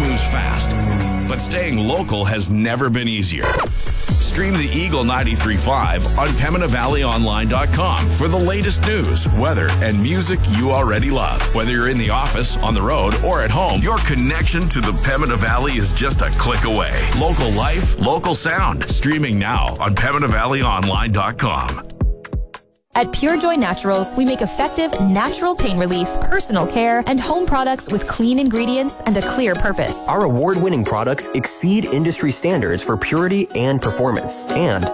moves fast, but staying local has never been easier. Stream the Eagle 93.5 on PembinaValleyOnline.com for the latest news, weather, and music you already love. Whether you're in the office, on the road, or at home, your connection to the Pembina Valley is just a click away. Local life, local sound. Streaming now on PembinaValleyOnline.com. At Pure Joy Naturals, we make effective, natural pain relief, personal care, and home products with clean ingredients and a clear purpose. Our award-winning products exceed industry standards for purity and performance, and